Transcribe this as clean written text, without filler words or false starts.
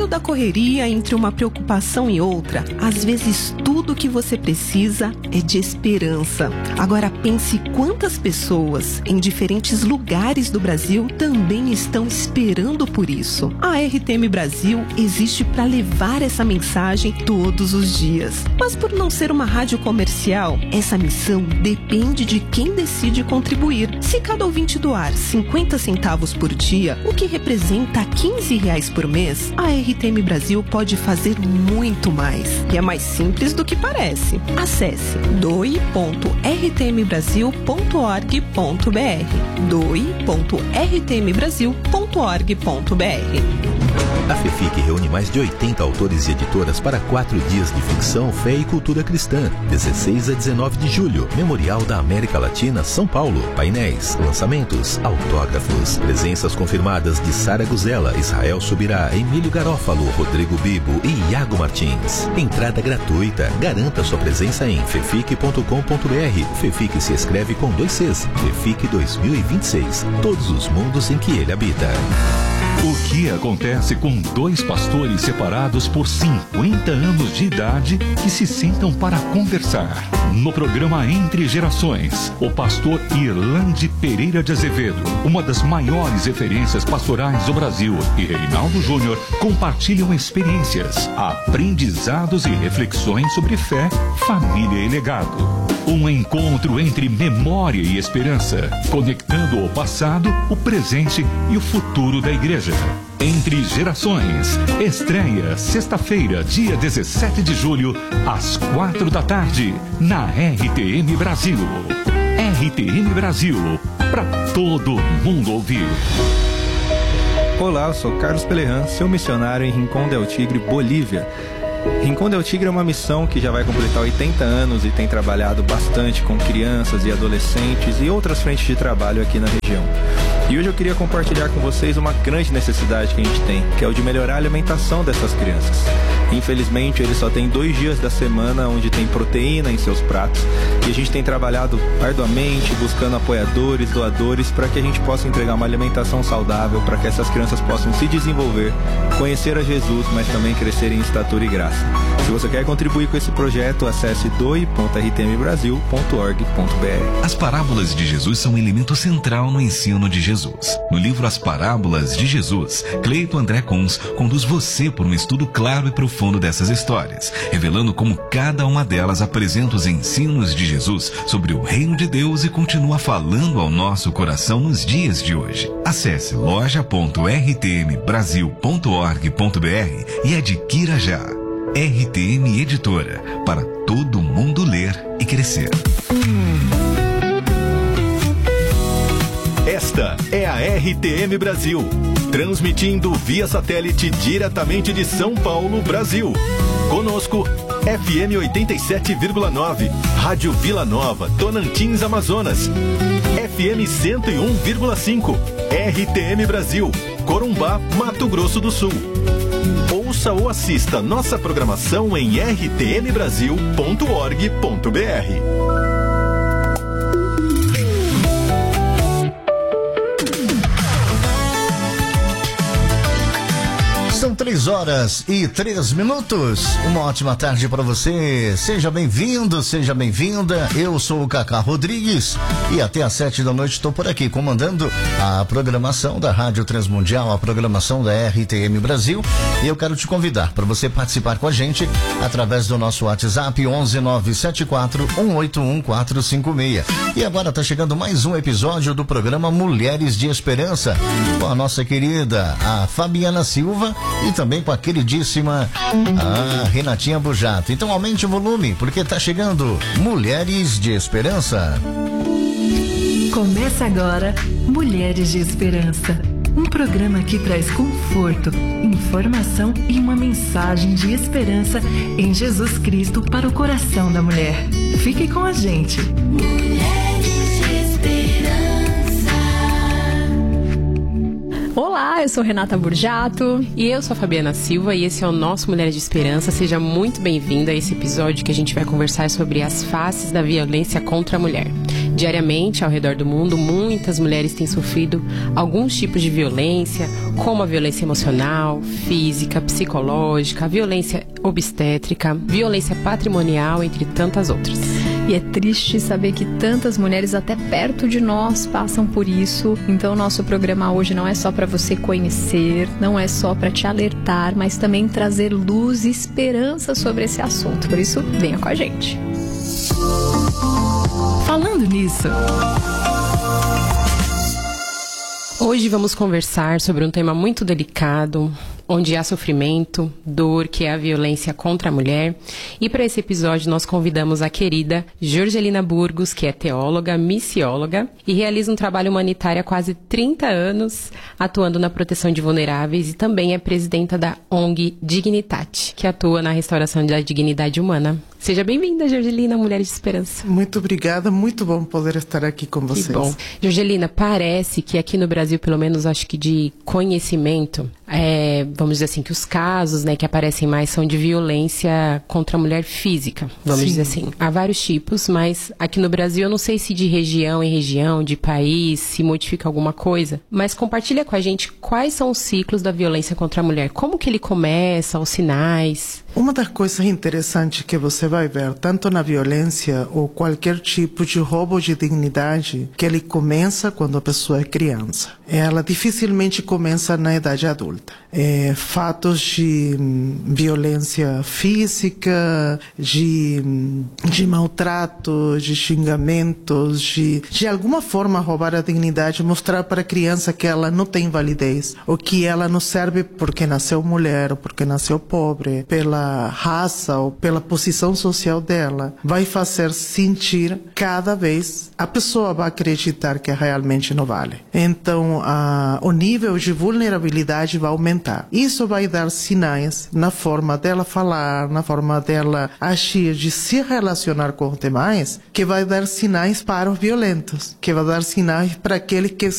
da correria, entre uma preocupação e outra, às vezes tudo que você precisa é de esperança. Agora pense quantas pessoas em diferentes lugares do Brasil também estão esperando por isso. A RTM Brasil existe para levar essa mensagem todos os dias. Mas por não ser uma rádio comercial, essa missão depende de quem decide contribuir. Se cada ouvinte doar 50 centavos por dia, o que representa R$15 por mês, a RTM Brasil pode fazer muito mais. E é mais simples do que parece. Acesse doe.rtmbrasil.org.br doe.rtmbrasil.org.br. A FEFIC reúne mais de 80 autores e editoras para 4 dias de ficção, fé e cultura cristã. 16 a 19 de julho, Memorial da América Latina, São Paulo. Painéis, lançamentos, autógrafos. Presenças confirmadas de Sara Guzella, Israel Subirá, Emílio Garófalo, Rodrigo Bibo e Iago Martins. Entrada gratuita. Garanta sua presença em fefic.com.br. FEFIC se escreve com 2 Cs. FEFIC 2026. Todos os mundos em que ele habita. O que acontece com 2 pastores separados por 50 anos de idade que se sentam para conversar? No programa Entre Gerações, o pastor Irlande Pereira de Azevedo, uma das maiores referências pastorais do Brasil, e Reinaldo Júnior compartilham experiências, aprendizados e reflexões sobre fé, família e legado. Um encontro entre memória e esperança, conectando o passado, o presente e o futuro da igreja. Entre Gerações, estreia sexta-feira, dia 17 de julho, às 4 da tarde, na RTM Brasil. RTM Brasil, para todo mundo ouvir. Olá, eu sou Carlos Pelerran, seu missionário em Rincón del Tigre, Bolívia. Rincón del Tigre é uma missão que já vai completar 80 anos e tem trabalhado bastante com crianças e adolescentes e outras frentes de trabalho aqui na região. E hoje eu queria compartilhar com vocês uma grande necessidade que a gente tem, que é o de melhorar a alimentação dessas crianças. Infelizmente, eles só têm 2 dias da semana onde tem proteína em seus pratos. E a gente tem trabalhado arduamente, buscando apoiadores, doadores, para que a gente possa entregar uma alimentação saudável, para que essas crianças possam se desenvolver, conhecer a Jesus, mas também crescer em estatura e graça. Se você quer contribuir com esse projeto, acesse doe.rtmbrasil.org.br. As parábolas de Jesus são um elemento central no ensino de Jesus. No livro As Parábolas de Jesus, Cleito André Cons conduz você por um estudo claro e profundo dessas histórias, revelando como cada uma delas apresenta os ensinos de Jesus sobre o reino de Deus e continua falando ao nosso coração nos dias de hoje. Acesse loja.rtmbrasil.org.br e adquira já. RTM Editora, para todo mundo ler e crescer. Esta é a RTM Brasil, transmitindo via satélite diretamente de São Paulo, Brasil. Conosco, FM 87,9, Rádio Vila Nova, Tonantins, Amazonas. FM 101,5, RTM Brasil, Corumbá, Mato Grosso do Sul. Ouça ou assista nossa programação em rtmbrasil.org.br. São 3h03. Uma ótima tarde para você. Seja bem-vindo, seja bem-vinda. Eu sou o Cacá Rodrigues e até às 7 da noite estou por aqui comandando a programação da Rádio Transmundial, a programação da RTM Brasil. E eu quero te convidar para você participar com a gente através do nosso WhatsApp 11974181456. E agora está chegando mais um episódio do programa Mulheres de Esperança com a nossa querida a Fabiana Silva e também com a queridíssima Renatinha Bujato. Então aumente o volume, porque tá chegando Mulheres de Esperança. Começa agora Mulheres de Esperança, um programa que traz conforto, informação e uma mensagem de esperança em Jesus Cristo para o coração da mulher. Fique com a gente. Mulheres de Esperança. Olá, eu sou Renata Burjato. E eu sou a Fabiana Silva e esse é o nosso Mulheres de Esperança. Seja muito bem-vinda a esse episódio que a gente vai conversar sobre as faces da violência contra a mulher. Diariamente, ao redor do mundo, muitas mulheres têm sofrido alguns tipos de violência, como a violência emocional, física, psicológica, a violência obstétrica, violência patrimonial, entre tantas outras. E é triste saber que tantas mulheres até perto de nós passam por isso. Então, nosso programa hoje não é só para você conhecer, não é só para te alertar, mas também trazer luz e esperança sobre esse assunto. Por isso, venha com a gente. Falando nisso, hoje vamos conversar sobre um tema muito delicado, onde há sofrimento, dor, que é a violência contra a mulher. E para esse episódio nós convidamos a querida Jorgelina Burgos, que é teóloga, missióloga e realiza um trabalho humanitário há quase 30 anos, atuando na proteção de vulneráveis, e também é presidenta da ONG Dignitate, que atua na restauração da dignidade humana. Seja bem-vinda, Jorgelina, Mulheres de Esperança. Muito obrigada, muito bom poder estar aqui com vocês. Que bom. Jorgelina, parece que aqui no Brasil, pelo menos acho que de conhecimento, vamos dizer assim, que os casos, né, que aparecem mais são de violência contra a mulher física, vamos dizer assim. Há vários tipos, mas aqui no Brasil, eu não sei se de região em região, de país, se modifica alguma coisa, mas compartilha com a gente quais são os ciclos da violência contra a mulher, como que ele começa, os sinais. Uma das coisas interessantes que você vai ver, tanto na violência ou qualquer tipo de roubo de dignidade, que ele começa quando a pessoa é criança. Ela dificilmente começa na idade adulta. Fatos de violência física, de maltrato, de xingamentos, de alguma forma roubar a dignidade, mostrar para a criança que ela não tem validez, ou que ela não serve porque nasceu mulher, ou porque nasceu pobre, pela raça ou pela posição social dela, vai fazer sentir cada vez a pessoa vai acreditar que realmente não vale. Então, o nível de vulnerabilidade vai aumentar. Isso vai dar sinais na forma dela falar, na forma dela agir, de se relacionar com os demais, que vai dar sinais para os violentos, que vai dar sinais para aqueles que